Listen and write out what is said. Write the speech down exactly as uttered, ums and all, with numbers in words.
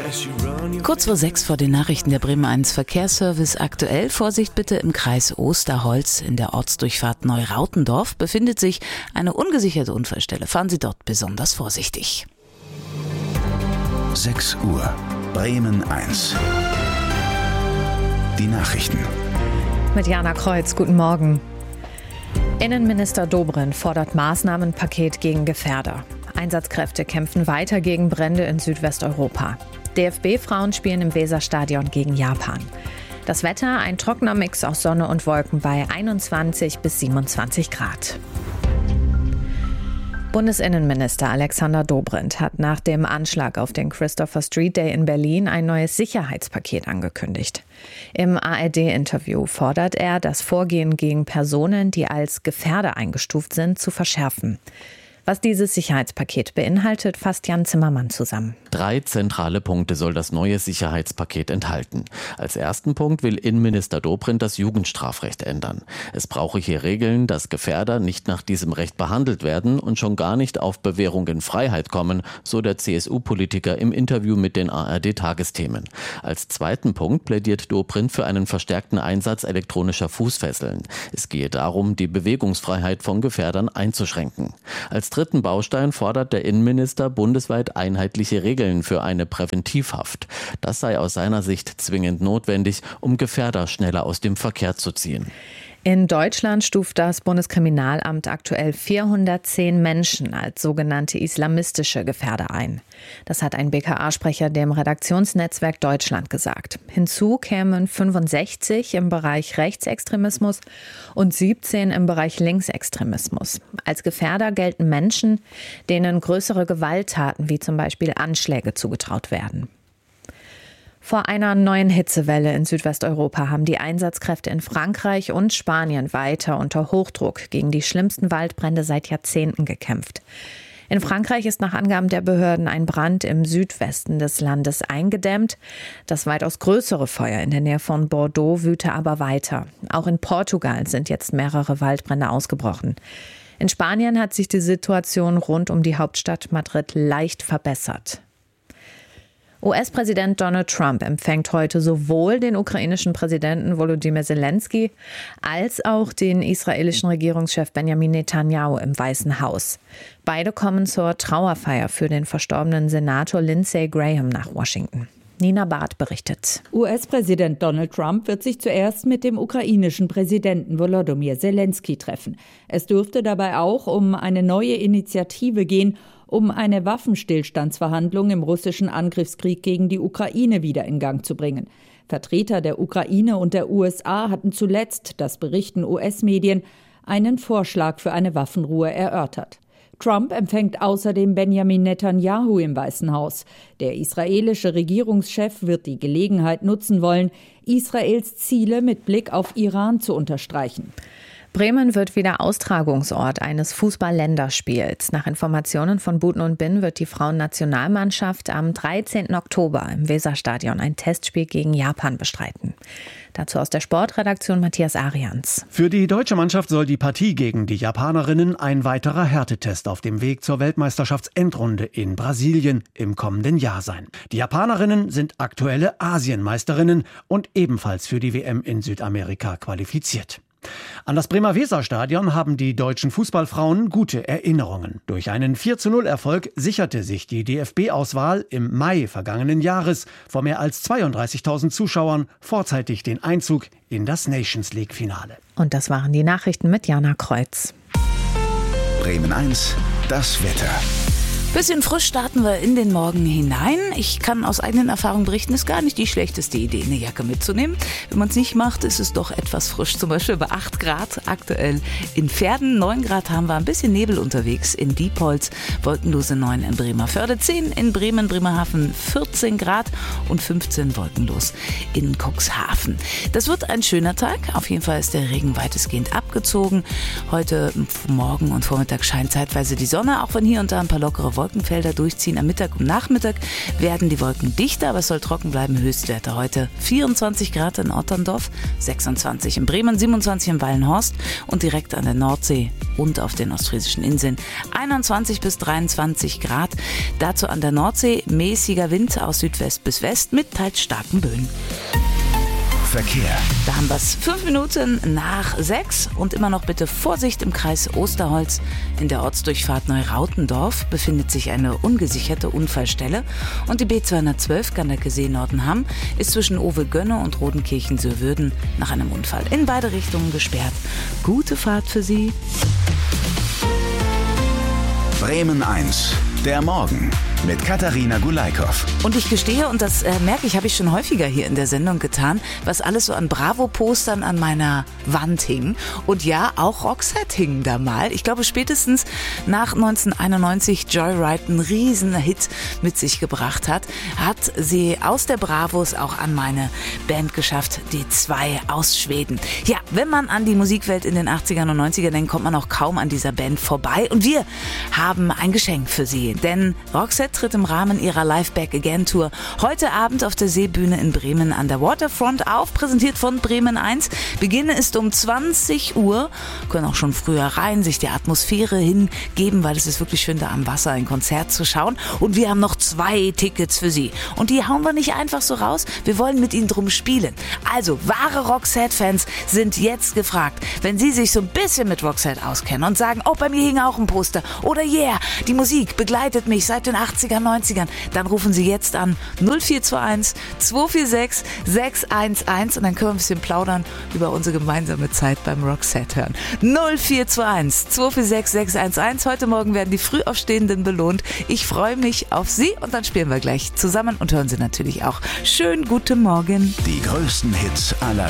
Kurz vor sechs vor den Nachrichten der Bremen eins Verkehrsservice aktuell. Vorsicht bitte im Kreis Osterholz. In der Ortsdurchfahrt Neurautendorf befindet sich eine ungesicherte Unfallstelle. Fahren Sie dort besonders vorsichtig. sechs Uhr. Bremen eins. Die Nachrichten. Mit Jana Kreuz, guten Morgen. Innenminister Dobrindt fordert Maßnahmenpaket gegen Gefährder. Einsatzkräfte kämpfen weiter gegen Brände in Südwesteuropa. D F B-Frauen spielen im Weserstadion gegen Japan. Das Wetter, ein trockener Mix aus Sonne und Wolken bei einundzwanzig bis siebenundzwanzig Grad. Bundesinnenminister Alexander Dobrindt hat nach dem Anschlag auf den Christopher Street Day in Berlin ein neues Sicherheitspaket angekündigt. Im A R D-Interview fordert er, das Vorgehen gegen Personen, die als Gefährder eingestuft sind, zu verschärfen. Was dieses Sicherheitspaket beinhaltet, fasst Jan Zimmermann zusammen. Drei zentrale Punkte soll das neue Sicherheitspaket enthalten. Als ersten Punkt will Innenminister Dobrindt das Jugendstrafrecht ändern. Es brauche hier Regeln, dass Gefährder nicht nach diesem Recht behandelt werden und schon gar nicht auf Bewährung in Freiheit kommen, so der C S U-Politiker im Interview mit den A R D-Tagesthemen. Als zweiten Punkt plädiert Dobrindt für einen verstärkten Einsatz elektronischer Fußfesseln. Es gehe darum, die Bewegungsfreiheit von Gefährdern einzuschränken. Als dritten Baustein fordert der Innenminister bundesweit einheitliche Regeln für eine Präventivhaft. Das sei aus seiner Sicht zwingend notwendig, um Gefährder schneller aus dem Verkehr zu ziehen. In Deutschland stuft das Bundeskriminalamt aktuell vierhundertzehn Menschen als sogenannte islamistische Gefährder ein. Das hat ein B K A-Sprecher dem Redaktionsnetzwerk Deutschland gesagt. Hinzu kämen fünfundsechzig im Bereich Rechtsextremismus und siebzehn im Bereich Linksextremismus. Als Gefährder gelten Menschen, denen größere Gewalttaten wie zum Beispiel Anschläge zugetraut werden. Vor einer neuen Hitzewelle in Südwesteuropa haben die Einsatzkräfte in Frankreich und Spanien weiter unter Hochdruck gegen die schlimmsten Waldbrände seit Jahrzehnten gekämpft. In Frankreich ist nach Angaben der Behörden ein Brand im Südwesten des Landes eingedämmt. Das weitaus größere Feuer in der Nähe von Bordeaux wüte aber weiter. Auch in Portugal sind jetzt mehrere Waldbrände ausgebrochen. In Spanien hat sich die Situation rund um die Hauptstadt Madrid leicht verbessert. U S-Präsident Donald Trump empfängt heute sowohl den ukrainischen Präsidenten Volodymyr Zelensky als auch den israelischen Regierungschef Benjamin Netanyahu im Weißen Haus. Beide kommen zur Trauerfeier für den verstorbenen Senator Lindsey Graham nach Washington. Nina Barth berichtet. U S-Präsident Donald Trump wird sich zuerst mit dem ukrainischen Präsidenten Volodymyr Zelensky treffen. Es dürfte dabei auch um eine neue Initiative gehen, um eine Waffenstillstandsverhandlung im russischen Angriffskrieg gegen die Ukraine wieder in Gang zu bringen. Vertreter der Ukraine und der U S A hatten zuletzt, das berichten U S-Medien, einen Vorschlag für eine Waffenruhe erörtert. Trump empfängt außerdem Benjamin Netanyahu im Weißen Haus. Der israelische Regierungschef wird die Gelegenheit nutzen wollen, Israels Ziele mit Blick auf Iran zu unterstreichen. Bremen wird wieder Austragungsort eines Fußball-Länderspiels. Nach Informationen von Buten und Bin wird die Frauennationalmannschaft am dreizehnten Oktober im Weserstadion ein Testspiel gegen Japan bestreiten. Dazu aus der Sportredaktion Matthias Arians. Für die deutsche Mannschaft soll die Partie gegen die Japanerinnen ein weiterer Härtetest auf dem Weg zur Weltmeisterschaftsendrunde in Brasilien im kommenden Jahr sein. Die Japanerinnen sind aktuelle Asienmeisterinnen und ebenfalls für die W M in Südamerika qualifiziert. An das Bremer Weserstadion haben die deutschen Fußballfrauen gute Erinnerungen. Durch einen vier zu null Erfolg sicherte sich die D F B-Auswahl im Mai vergangenen Jahres vor mehr als zweiunddreißigtausend Zuschauern vorzeitig den Einzug in das Nations League-Finale. Und das waren die Nachrichten mit Jana Kreuz. Bremen eins, das Wetter. Bisschen frisch starten wir in den Morgen hinein. Ich kann aus eigenen Erfahrungen berichten, ist gar nicht die schlechteste Idee, eine Jacke mitzunehmen. Wenn man es nicht macht, ist es doch etwas frisch. Zum Beispiel bei acht Grad aktuell in Verden. neun Grad haben wir, ein bisschen Nebel unterwegs in Diepholz. Wolkenlose neun in Bremerförde. zehn in Bremen, Bremerhaven vierzehn Grad und fünfzehn wolkenlos in Cuxhaven. Das wird ein schöner Tag. Auf jeden Fall ist der Regen weitestgehend abgezogen. Heute Morgen und Vormittag scheint zeitweise die Sonne, auch wenn hier und da ein paar lockere Wolkenfelder durchziehen. Am Mittag und Nachmittag werden die Wolken dichter, aber es soll trocken bleiben. Höchstwerte heute vierundzwanzig Grad in Otterndorf, sechsundzwanzig in Bremen, siebenundzwanzig in Wallenhorst und direkt an der Nordsee und auf den ostfriesischen Inseln einundzwanzig bis dreiundzwanzig Grad. Dazu an der Nordsee mäßiger Wind aus Südwest bis West mit teils starken Böen. Verkehr. Da haben wir es fünf Minuten nach sechs und immer noch bitte Vorsicht im Kreis Osterholz. In der Ortsdurchfahrt Neurautendorf befindet sich eine ungesicherte Unfallstelle und die B zweihundertzwölf Ganderkesee-Nordenham ist zwischen Owe-Gönne und Rodenkirchen-Söwürden nach einem Unfall in beide Richtungen gesperrt. Gute Fahrt für Sie. Bremen eins, der Morgen mit Katharina Gulaikow. Und ich gestehe, und das äh, merke ich, habe ich schon häufiger hier in der Sendung getan, was alles so an Bravo-Postern an meiner Wand hing. Und ja, auch Roxette hing da mal. Ich glaube, spätestens nach neunzehnhunderteinundneunzig Joyride einen riesen Hit mit sich gebracht hat, hat sie aus der Bravos auch an meine Band geschafft, die zwei aus Schweden. Ja, wenn man an die Musikwelt in den achtzigern und neunzigern denkt, kommt man auch kaum an dieser Band vorbei. Und wir haben ein Geschenk für Sie, denn Roxette tritt im Rahmen ihrer Live Back Again Tour heute Abend auf der Seebühne in Bremen an der Waterfront auf, präsentiert von Bremen eins. Beginn ist um zwanzig Uhr, können auch schon früher rein, sich der Atmosphäre hingeben, weil es ist wirklich schön, da am Wasser ein Konzert zu schauen. Und wir haben noch zwei Tickets für Sie. Und die hauen wir nicht einfach so raus, wir wollen mit Ihnen drum spielen. Also, wahre Roxette-Fans sind jetzt gefragt, wenn Sie sich so ein bisschen mit Roxette auskennen und sagen, oh, bei mir hing auch ein Poster oder yeah, die Musik begleitet mich seit den achtzigern, neunzigern, dann rufen Sie jetzt an null vier zwei eins zwei vier sechs sechs eins eins und dann können wir ein bisschen plaudern über unsere gemeinsame Zeit beim Roxette hören. null vier zwei eins zwei vier sechs sechs eins eins. Heute Morgen werden die Frühaufstehenden belohnt. Ich freue mich auf Sie und dann spielen wir gleich zusammen und hören Sie natürlich auch. Schönen guten Morgen. Die größten Hits aller